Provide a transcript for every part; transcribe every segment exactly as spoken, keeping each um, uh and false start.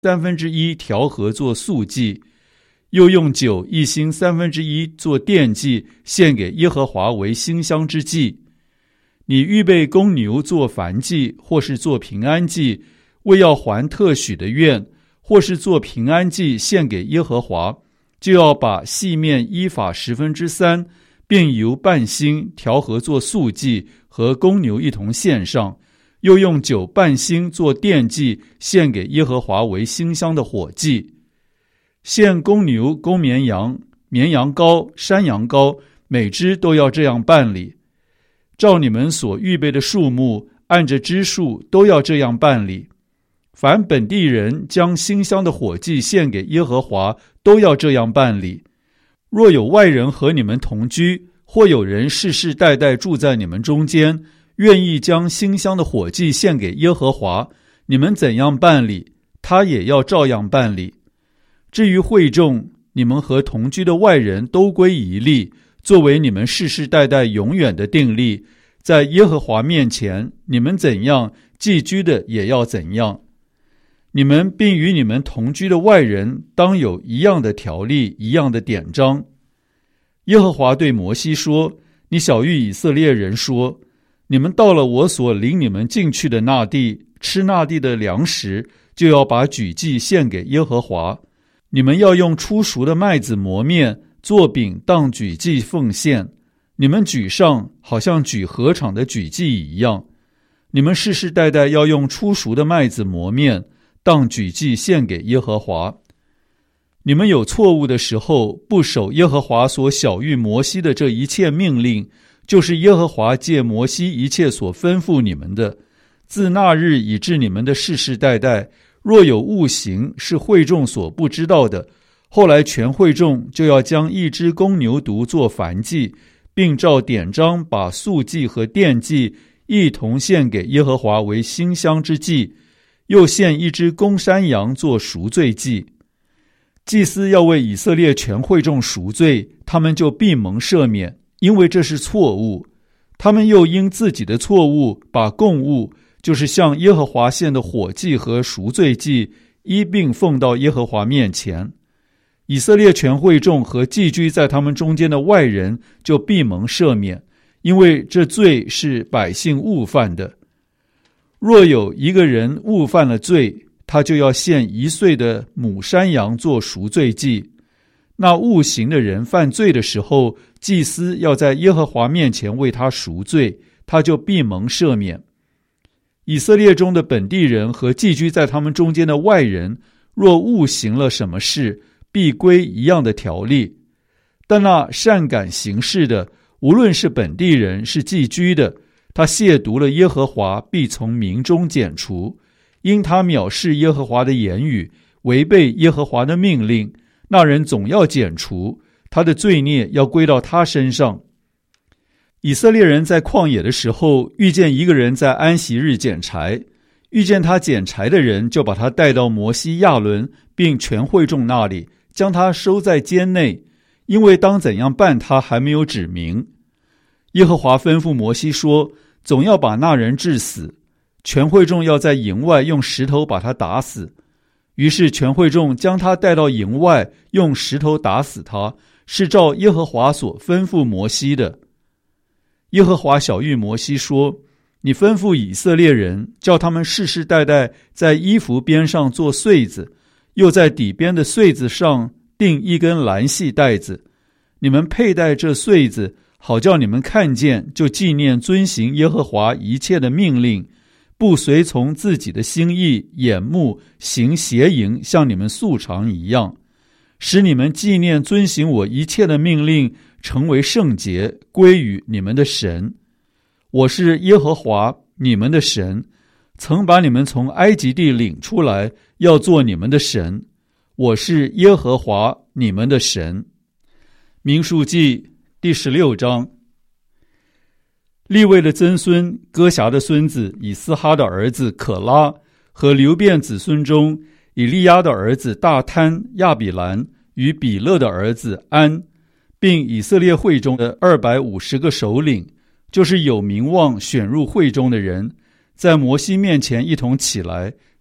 三分之一调和做素祭，又用酒一星三分之一做奠祭，献给耶和华为馨香之祭。你预备公牛做燔祭，或是做平安祭，为要还特许的愿，或是做平安祭献给耶和华，就要把细面依法十分之三，并由半星调和做素祭，和公牛一同献上，又用酒半星做奠祭，献给耶和华为馨香的火祭。献公牛、公绵羊、绵羊羔、山羊羔，每只都要这样办理。照你们所预备的数目，按着支数都要这样办理。凡本地人将馨香的火祭献给耶和华，都要这样办理。若有外人和你们同居，或有人世世代代住在你们中间，愿意将馨香的火祭献给耶和华，你们怎样办理，他也要照样办理。至于会众，你们和同居的外人都归一例，作为你们世世代代永远的定例，在耶和华面前，你们怎样，寄居的也要怎样。你们并与你们同居的外人当有一样的条例，一样的典章。耶和华对摩西说：你晓谕以色列人说，你们到了我所领你们进去的那地，吃那地的粮食，就要把举祭献给耶和华。你们要用初熟的麦子磨面，做饼当举祭奉献。你们举上，好像举禾场的举祭一样。你们世世代代要用初熟的麦子磨面，当举祭献给耶和华。你们有错误的时候，不守耶和华所晓谕摩西的这一切命令，就是耶和华借摩西一切所吩咐你们的，自那日以至你们的世世代代，若有误行是会众所不知道的，后来全会众就要将一只公牛犊做燔祭，并照典章把素祭和奠祭一同献给耶和华为馨香之祭，又献一只公山羊做赎罪祭。祭司要为以色列全会众赎罪，他们就必蒙赦免，因为这是错误。他们又因自己的错误，把供物，就是向耶和华献的火祭和赎罪祭，一并奉到耶和华面前。以色列全会众和寄居在他们中间的外人就必蒙赦免，因为这罪是百姓误犯的。若有一个人误犯了罪，他就要献一岁的母山羊做赎罪祭。那误行的人犯罪的时候，祭司要在耶和华面前为他赎罪，他就必蒙赦免。以色列中的本地人和寄居在他们中间的外人，若误行了什么事，必归一样的条例。但那善感行事的，无论是本地人是寄居的，他亵渎了耶和华，必从民中剪除。因他藐视耶和华的言语，违背耶和华的命令，那人总要剪除，他的罪孽要归到他身上。以色列人在旷野的时候，遇见一个人在安息日捡柴，遇见他捡柴的人，就把他带到摩西、亚伦并全会众那里，将他收在监内，因为当怎样办他还没有指明。耶和华吩咐摩西说，总要把那人治死，全会众要在营外用石头把他打死。于是全会众将他带到营外，用石头打死他，是照耶和华所吩咐摩西的。耶和华晓谕摩西说，你吩咐以色列人，叫他们世世代代在衣服边上做穗子，又在底边的穗子上钉一根蓝细带子。你们佩戴这穗子，好叫你们看见，就纪念遵行耶和华一切的命令，不随从自己的心意眼目行邪淫，像你们素常一样，使你们纪念遵行我一切的命令，成为圣洁，归于你们的神。我是耶和华你们的神，曾把你们从埃及地领出来，要做你们的神。我是耶和华你们的神。民数记第十六章。利未的曾孙哥辖的孙子以斯哈的儿子可拉，和流便子孙中以利亚的儿子大贪、亚比兰与比勒的儿子安，并以色列会中的二百五十个首领，就是有名望选入会中的人，在摩西面前一同起来，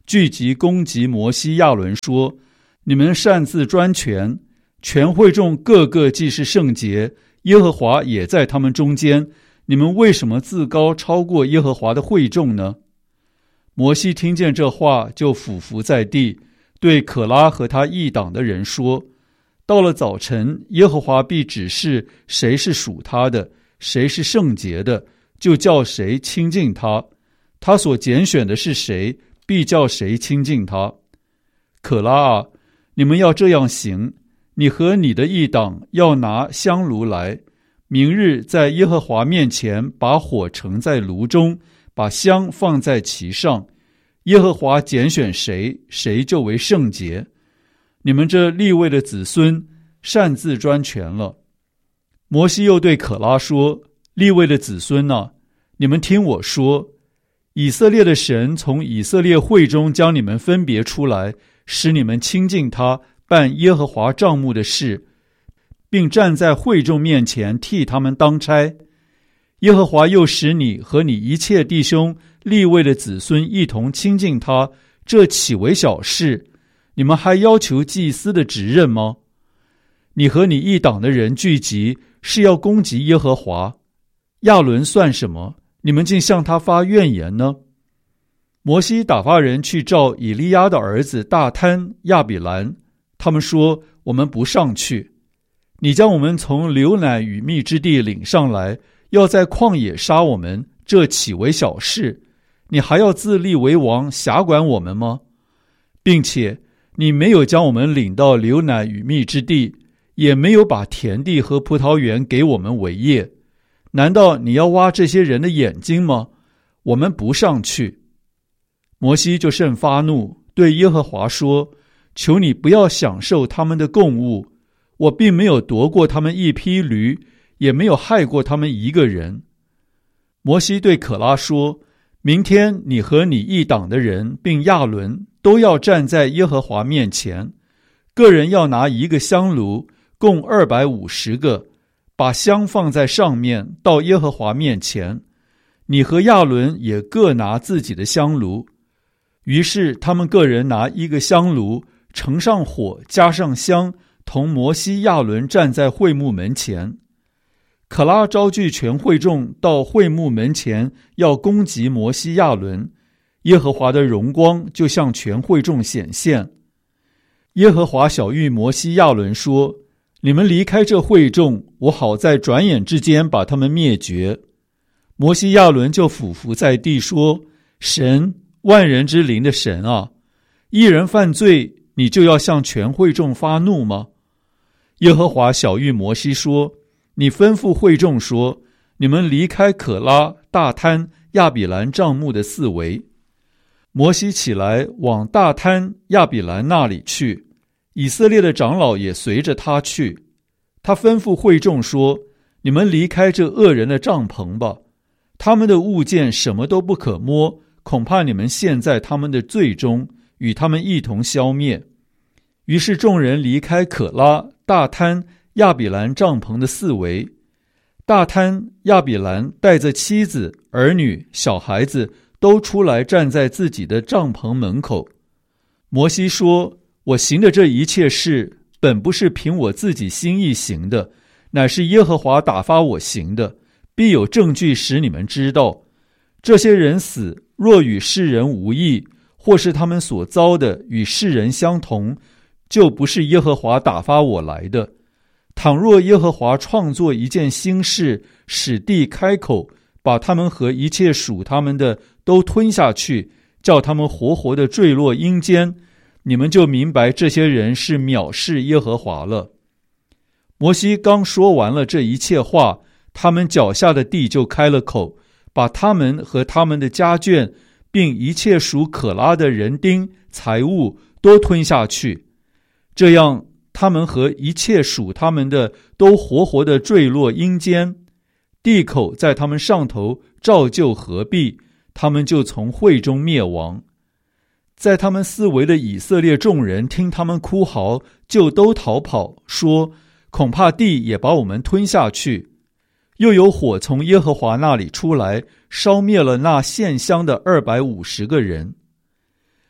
聚集攻击摩西亚伦说：你们擅自专权，全会众个个既是圣洁，耶和华也在他们中间，你们为什么自高超过耶和华的会众呢？摩西听见这话，就俯伏在地，对可拉和他一党的人说：到了早晨，耶和华必指示谁是属他的，谁是圣洁的，就叫谁亲近他，他所拣选的是谁，必叫谁亲近他。可拉啊，你们要这样行，你和你的一党要拿香炉来，明日在耶和华面前把火盛在炉中，把香放在其上，耶和华拣选谁，谁就为圣洁。你们这利未的子孙擅自专权了。摩西又对可拉说：利未的子孙啊，你们听我说，以色列的神从以色列会中将你们分别出来，使你们亲近他，办耶和华帐幕的事，并站在会众面前替他们当差。耶和华又使你和你一切弟兄利未的子孙一同亲近他，这岂为小事？你们还要求祭司的职任吗？你和你一党的人聚集，是要攻击耶和华。亚伦算什么？你们竟向他发怨言呢？摩西打发人去召以利亚的儿子大贪、亚比兰，他们说：我们不上去。你将我们从流奶与蜜之地领上来，要在旷野杀我们，这岂为小事？你还要自立为王，辖管我们吗？并且你没有将我们领到流奶与蜜之地，也没有把田地和葡萄园给我们为业，难道你要挖这些人的眼睛吗？我们不上去。摩西就甚发怒，对耶和华说：求你不要享受他们的供物，我并没有夺过他们一匹驴，也没有害过他们一个人。摩西对可拉说：明天你和你一党的人并亚伦都要站在耶和华面前，个人要拿一个香炉，共二百五十个，把香放在上面，到耶和华面前。你和亚伦也各拿自己的香炉。于是他们个人拿一个香炉，盛上火，加上香，同摩西亚伦站在会幕门前。可拉招聚全会众到会幕门前，要攻击摩西亚伦，耶和华的荣光就向全会众显现。耶和华晓谕摩西亚伦说：你们离开这会众，我好在转眼之间把他们灭绝。摩西亚伦就俯伏在地说：神，万人之灵的神啊，一人犯罪，你就要向全会众发怒吗？耶和华晓谕摩西说：你吩咐会众说，你们离开可拉、大贪、亚比兰帐幕的四围。摩西起来往大贪、亚比兰那里去，以色列的长老也随着他去。他吩咐会众说：你们离开这恶人的帐篷吧，他们的物件什么都不可摸，恐怕你们陷在他们的罪中，与他们一同消灭。于是众人离开可拉、大贪、亚比兰帐篷的四围。大贪、亚比兰带着妻子、儿女、小孩子都出来站在自己的帐篷门口。摩西说：我行的这一切事，本不是凭我自己心意行的，乃是耶和华打发我行的，必有证据使你们知道。这些人死，若与世人无异，或是他们所遭的与世人相同，就不是耶和华打发我来的。倘若耶和华创作一件新事，使地开口，把他们和一切属他们的都吞下去，叫他们活活的坠落阴间，你们就明白这些人是藐视耶和华了。摩西刚说完了这一切话，他们脚下的地就开了口，把他们和他们的家眷，并一切属可拉的人丁、财物都吞下去。这样他们和一切属他们的都活活的坠落阴间，地口在他们上头照旧合闭，他们就从会中灭亡。在他们四围的以色列众人听他们哭嚎，就都逃跑，说：恐怕地也把我们吞下去。又有火从耶和华那里出来，烧灭了那献香的二百五十个人。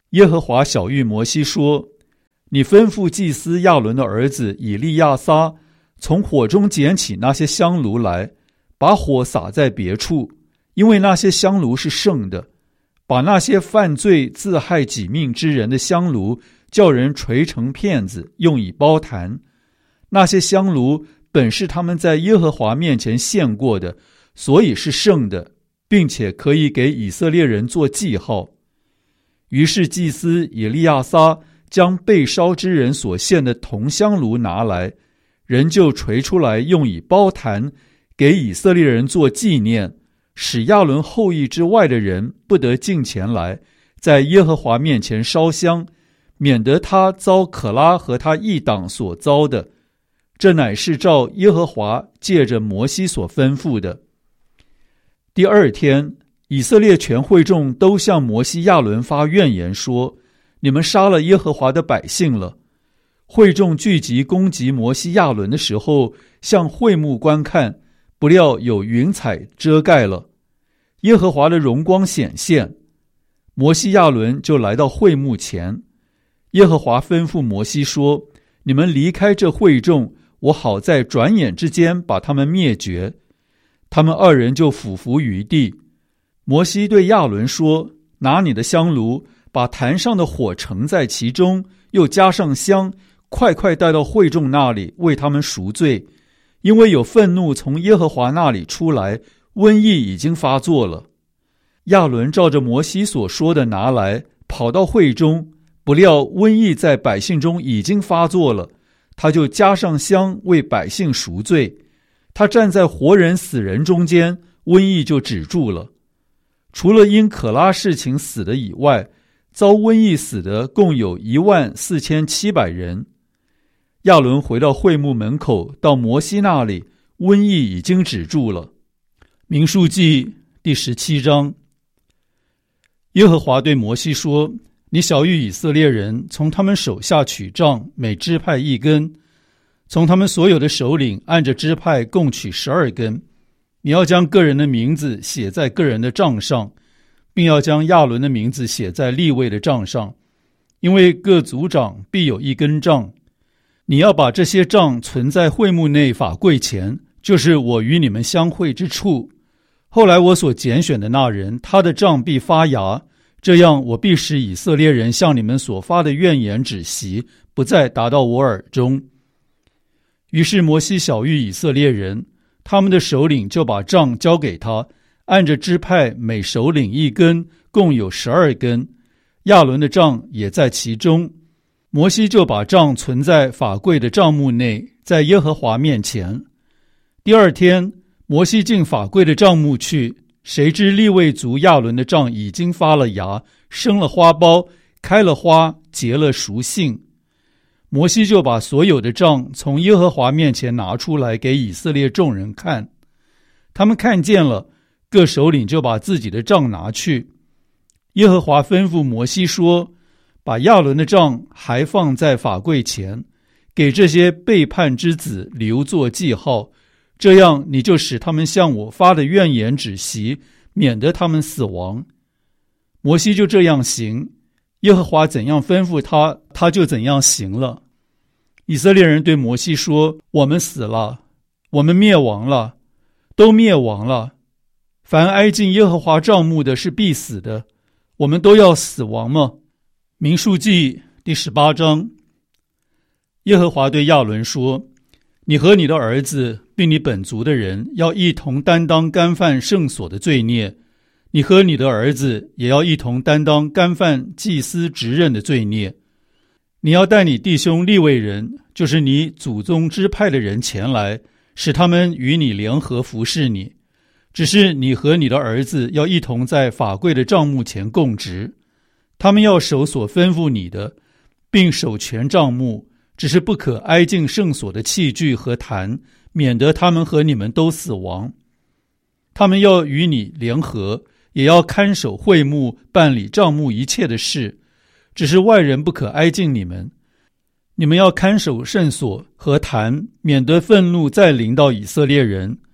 耶和华晓谕摩西说：你吩咐祭司亚伦的儿子以利亚撒从火中捡起那些香炉来，把火撒在别处，因为那些香炉是圣的。把那些犯罪自害己命之人的香炉叫人锤成片子，用以包坛。那些香炉本是他们在耶和华面前献过的，所以是圣的，并且可以给以色列人做记号。于是祭司以利亚撒将被烧之人所献的铜香炉拿来，人就锤出来，用以包坛，给以色列人做纪念，使亚伦后裔之外的人不得进前来，在耶和华面前烧香，免得他遭可拉和他一党所遭的。这乃是照耶和华借着摩西所吩咐的。第二天，以色列全会众都向摩西亚伦发怨言说：你们杀了耶和华的百姓了。会众聚集攻击摩西亚伦的时候，向会幕观看，不料有云彩遮盖了，耶和华的荣光显现。摩西亚伦就来到会幕前，耶和华吩咐摩西说：你们离开这会众，我好在转眼之间把他们灭绝。他们二人就俯伏于地。摩西对亚伦说：拿你的香炉，把坛上的火盛在其中，又加上香，快快带到会众那里，为他们赎罪，因为有愤怒从耶和华那里出来，瘟疫已经发作了。亚伦照着摩西所说的拿来，跑到会中，不料瘟疫在百姓中已经发作了，他就加上香，为百姓赎罪。他站在活人死人中间，瘟疫就止住了。除了因可拉事情死的以外，遭瘟疫死的共有一万四千七百人。亚伦回到会幕门口，到摩西那里，瘟疫已经止住了。民数记第十七章。耶和华对摩西说：你晓谕以色列人，从他们手下取杖，每支派一根，从他们所有的首领按着支派共取十二根。你要将个人的名字写在个人的杖上，并要将亚伦的名字写在利未的杖上，因为各族长必有一根杖。你要把这些杖存在会幕内法柜前，就是我与你们相会之处。后来我所拣选的那人，他的杖必发芽，这样我必使以色列人向你们所发的怨言止息，不再达到我耳中。于是摩西晓谕以色列人，他们的首领就把杖交给他，按着支派每首领一根，共有十二根。亚伦的杖也在其中。摩西就把杖存在法柜的帐幕内，在耶和华面前。第二天，摩西进法柜的帐幕去，谁知利未族亚伦的杖已经发了芽，生了花苞，开了花，结了熟杏。摩西就把所有的杖从耶和华面前拿出来给以色列众人看，他们看见了，各首领就把自己的杖拿去。耶和华吩咐摩西说：把亚伦的杖还放在法柜前，给这些背叛之子留作记号，这样你就使他们向我发的怨言止息，免得他们死亡。摩西就这样行，耶和华怎样吩咐他，他就怎样行了。以色列人对摩西说：我们死了，我们灭亡了，都灭亡了。凡挨近耶和华帐幕的是必死的，我们都要死亡吗？民数记第十八章。耶和华对亚伦说：你和你的儿子并你本族的人要一同担当干犯圣所的罪孽，你和你的儿子也要一同担当干犯祭司职任的罪孽。你要带你弟兄利未人，就是你祖宗支派的人前来，使他们与你联合服侍你。只是你和你的儿子要一同在法柜的帐幕前供职，他们要守所吩咐你的，并守全帐幕，只是不可挨近圣所的器具和坛，免得他们和你们都死亡。他们要与你联合，也要看守会幕，办理帐幕一切的事，只是外人不可挨近你们。你们要看守圣所和坛，免得愤怒再临到以色列人。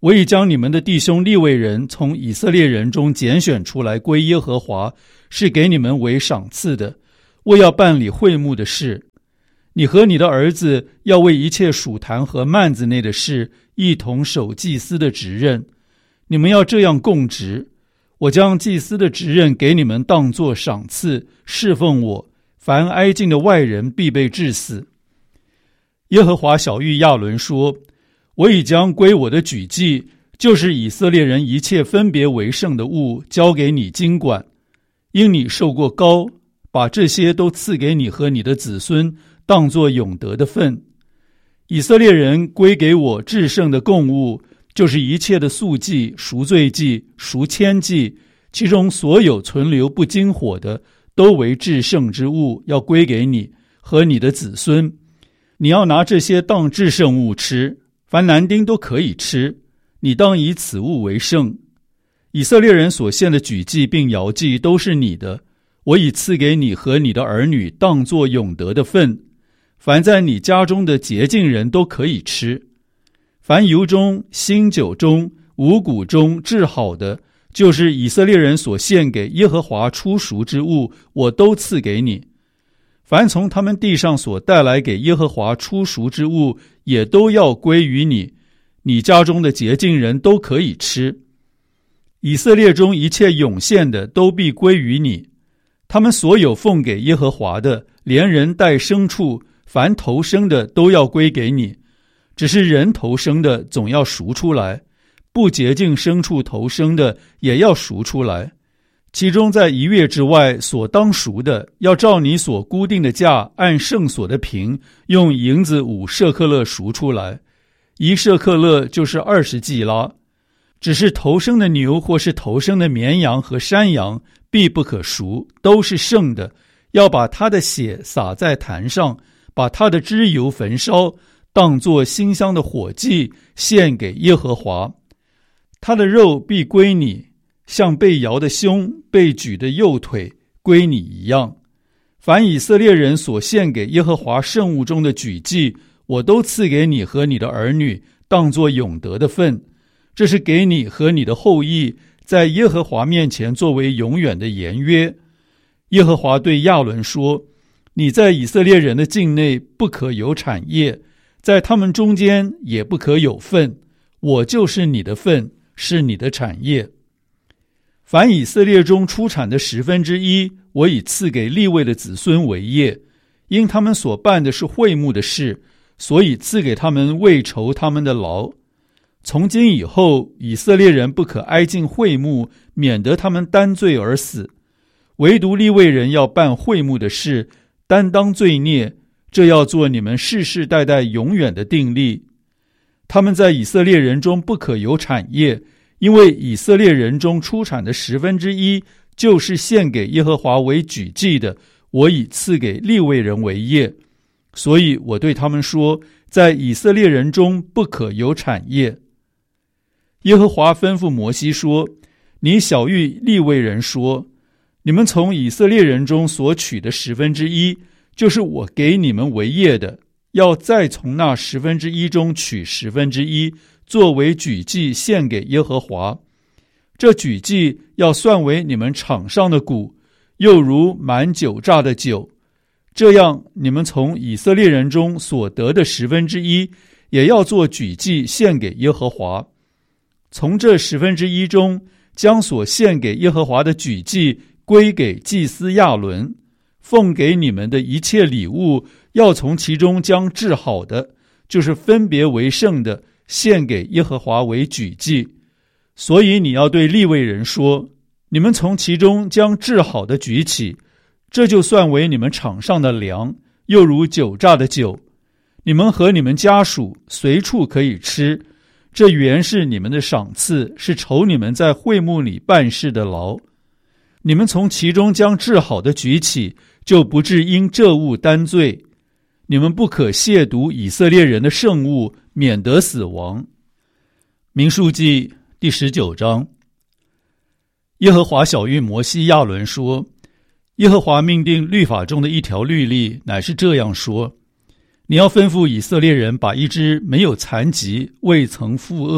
我已将你们的弟兄利未人从以色列人中拣选出来归耶和华，是给你们为赏赐的，为要办理会幕的事。你和你的儿子要为一切属坛和幔子内的事一同守祭司的职任，你们要这样供职。我将祭司的职任给你们当作赏赐，侍奉我。凡挨近的外人必被治死。耶和华晓谕亚伦说，我已将归我的举祭，就是以色列人一切分别为圣的物，交给你经管。因你受过膏，把这些都赐给你和你的子孙，当作永得的份。以色列人归给我至圣的供物，就是一切的素祭、赎罪祭、赎愆祭，其中所有存留不经火的，都为至圣之物，要归给你和你的子孙。你要拿这些当至圣物吃，凡男丁都可以吃，你当以此物为圣。以色列人所献的举祭并摇祭都是你的，我已赐给你和你的儿女当作永得的份。凡在你家中的洁净人都可以吃。凡油中、新酒中、五谷中制好的，就是以色列人所献给耶和华初熟之物，我都赐给你。凡从他们地上所带来给耶和华初熟之物，也都要归于你，你家中的洁净人都可以吃。以色列中一切涌现的都必归于你，他们所有奉给耶和华的，连人带牲畜，凡头生的都要归给你。只是人头生的总要赎出来，不洁净牲畜头生的也要赎出来。其中在一月之外所当赎的，要照你所固定的价，按圣所的平，用银子五舍克勒赎出来。一舍克勒就是二十季拉。只是头生的牛或是头生的绵羊和山羊必不可赎，都是圣的，要把它的血洒在坛上，把它的脂油焚烧，当作馨香的火祭，献给耶和华。它的肉必归你，像被摇的胸、被举的右腿归你一样。凡以色列人所献给耶和华圣物中的举祭，我都赐给你和你的儿女，当作永得的份。这是给你和你的后裔，在耶和华面前作为永远的言约。耶和华对亚伦说，你在以色列人的境内不可有产业，在他们中间也不可有份，我就是你的份，是你的产业。凡以色列中出产的十分之一，我已赐给利未的子孙为业，因他们所办的是会幕的事，所以赐给他们为酬他们的劳。从今以后，以色列人不可挨近会幕，免得他们担罪而死。唯独利未人要办会幕的事，担当罪孽，这要做你们世世代代永远的定例。他们在以色列人中不可有产业，因为以色列人中出产的十分之一，就是献给耶和华为举祭的，我已赐给利未人为业。所以我对他们说，在以色列人中不可有产业。耶和华吩咐摩西说，你晓谕利未人说，你们从以色列人中所取的十分之一，就是我给你们为业的，要再从那十分之一中取十分之一，作为举祭献给耶和华。这举祭要算为你们场上的谷，又如满酒榨的酒。这样你们从以色列人中所得的十分之一，也要做举祭献给耶和华。从这十分之一中，将所献给耶和华的举祭归给祭司亚伦。奉给你们的一切礼物，要从其中将制好的，就是分别为圣的，献给耶和华为举祭。所以你要对利未人说，你们从其中将制好的举起，这就算为你们场上的粮，又如酒榨的酒。你们和你们家属随处可以吃，这原是你们的赏赐，是酬你们在会幕里办事的劳。你们从其中将制好的举起，就不致因这物担罪。你们不可亵渎以色列人的圣物，免得死亡。民数记第十九章。耶和华晓谕摩西亚伦说，耶和华命定律法中的一条律例，乃是这样说，你要吩咐以色列人把一只没有残疾、未曾负恶、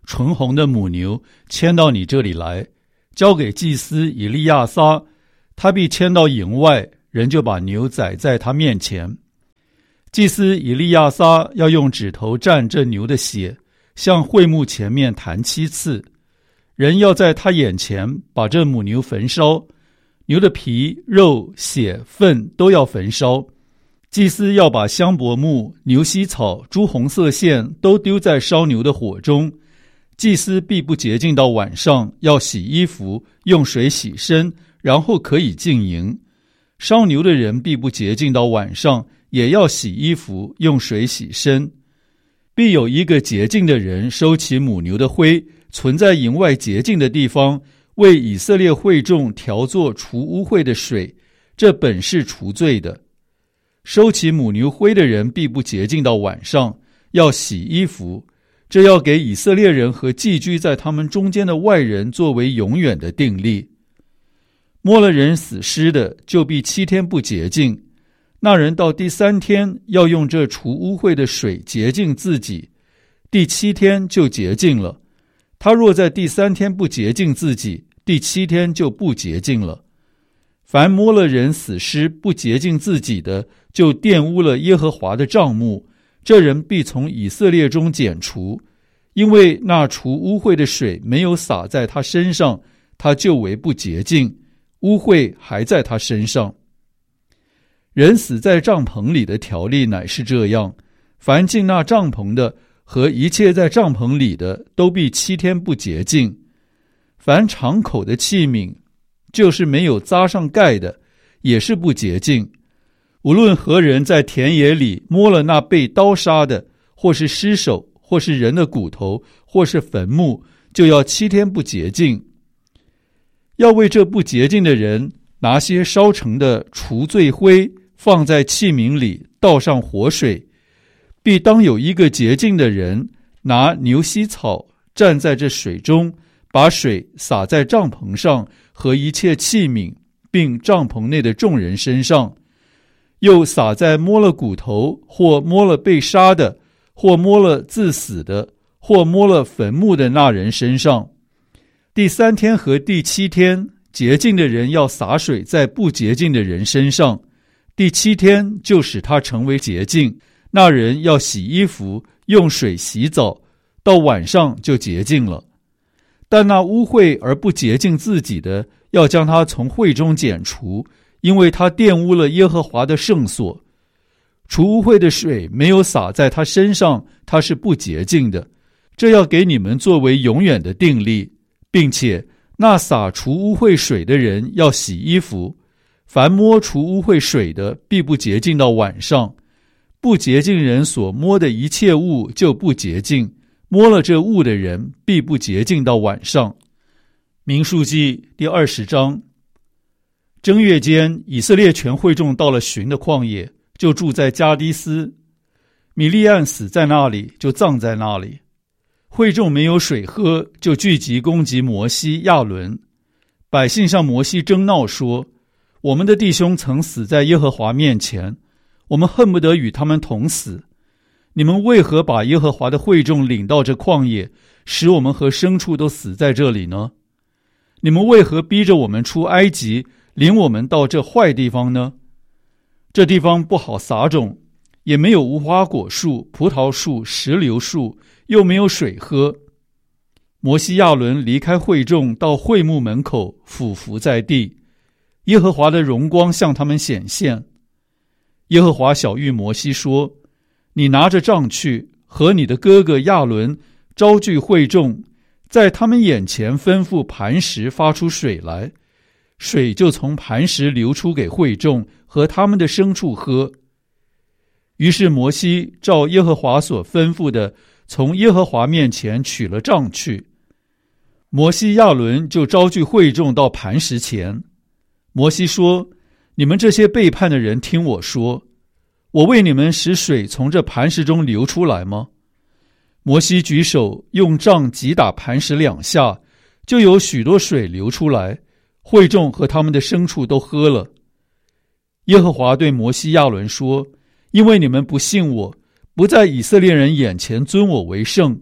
纯红的母牛牵到你这里来，交给祭司以利亚撒，他必牵到营外，人就把牛宰在他面前。祭司以利亚撒要用指头蘸这牛的血，向会幕前面弹七次，人要在他眼前把这母牛焚烧，牛的皮、肉、血、粪都要焚烧。祭司要把香柏木、牛膝草、朱红色线都丢在烧牛的火中。祭司必不洁净到晚上，要洗衣服，用水洗身，然后可以进营。烧牛的人必不洁净到晚上，也要洗衣服，用水洗身。必有一个洁净的人收起母牛的灰，存在营外洁净的地方，为以色列会众调作除污秽的水，这本是除罪的。收起母牛灰的人必不洁净到晚上，要洗衣服，这要给以色列人和寄居在他们中间的外人作为永远的定例。摸了人死尸的，就必七天不洁净，那人到第三天要用这除污秽的水洁净自己，第七天就洁净了。他若在第三天不洁净自己，第七天就不洁净了。凡摸了人死尸不洁净自己的，就玷污了耶和华的帐幕，这人必从以色列中剪除，因为那除污秽的水没有洒在他身上，他就为不洁净，污秽还在他身上。人死在帐篷里的条例乃是这样，凡进那帐篷的和一切在帐篷里的，都必七天不洁净。凡敞口的器皿，就是没有扎上盖的，也是不洁净。无论何人在田野里摸了那被刀杀的，或是尸首，或是人的骨头，或是坟墓，就要七天不洁净。要为这不洁净的人拿些烧成的除罪灰，放在器皿里，倒上活水。必当有一个洁净的人拿牛膝草蘸在这水中，把水洒在帐篷上和一切器皿，并帐篷内的众人身上，又洒在摸了骨头，或摸了被杀的，或摸了自死的，或摸了坟墓的那人身上。第三天和第七天，洁净的人要洒水在不洁净的人身上，第七天就使他成为洁净，那人要洗衣服，用水洗澡，到晚上就洁净了。但那污秽而不洁净自己的，要将他从会中剪除，因为他玷污了耶和华的圣所。除污秽的水没有洒在他身上，他是不洁净的。这要给你们作为永远的定例，并且那洒除污秽水的人要洗衣服，凡摸除污秽水的，必不洁净到晚上。不洁净人所摸的一切物就不洁净，摸了这物的人必不洁净到晚上。民数记第二十章。正月间，以色列全会众到了寻的旷野，就住在加低斯。米利暗死在那里，就葬在那里。会众没有水喝，就聚集攻击摩西、亚伦。百姓向摩西争闹说：我们的弟兄曾死在耶和华面前，我们恨不得与他们同死。你们为何把耶和华的会众领到这旷野，使我们和牲畜都死在这里呢？你们为何逼着我们出埃及，领我们到这坏地方呢？这地方不好撒种，也没有无花果树、葡萄树、石榴树，又没有水喝。摩西亚伦离开会众，到会幕门口，俯伏在地。耶和华的荣光向他们显现。耶和华晓谕摩西说：你拿着杖去，和你的哥哥亚伦招聚会众，在他们眼前吩咐磐石发出水来，水就从磐石流出给会众和他们的牲畜喝。于是摩西照耶和华所吩咐的，从耶和华面前取了杖去。摩西亚伦就招聚会众到磐石前。摩西说：你们这些背叛的人，听我说，我为你们使水从这磐石中流出来吗？摩西举手用杖击打磐石两下，就有许多水流出来，会众和他们的牲畜都喝了。耶和华对摩西亚伦说：因为你们不信我，不在以色列人眼前尊我为圣，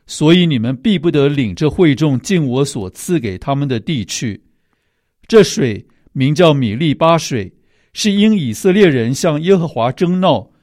所以你们必不得领着会众进我所赐给他们的地去。这水名叫米利巴水，是因以色列人向耶和华争闹，